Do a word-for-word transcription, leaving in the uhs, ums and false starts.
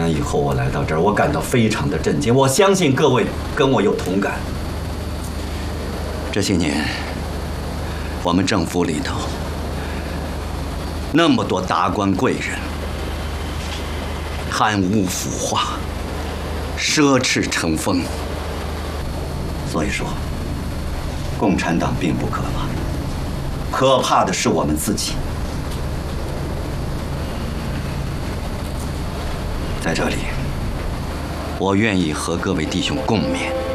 完以后，我来到这儿，我感到非常的震惊。我相信各位跟我有同感。这些年，我们政府里头那么多达官贵人，贪污腐化，奢侈成风。所以说，共产党并不可怕，可怕的是我们自己。在这里，我愿意和各位弟兄共勉。